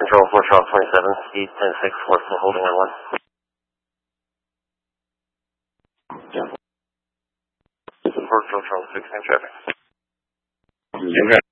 Control 4 Charles 27, speed 10-6, still holding on 1. 4 Charles 6, same traffic. Okay.